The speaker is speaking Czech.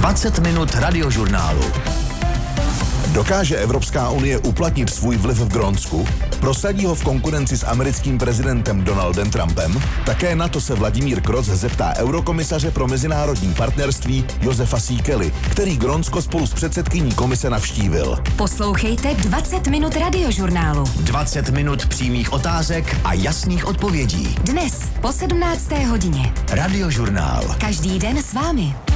20 minut radiožurnálu. Dokáže Evropská unie uplatnit svůj vliv v Grónsku? Prosadí ho v konkurenci s americkým prezidentem Donaldem Trumpem? Také na to se Vladimír Kroc zeptá eurokomisaře pro mezinárodní partnerství Josefa Síkely, který Grónsko spolu s předsedkyní komise navštívil. Poslouchejte 20 minut radiožurnálu. 20 minut přímých otázek a jasných odpovědí. Dnes po 17. hodině. Radiožurnál. Každý den s vámi.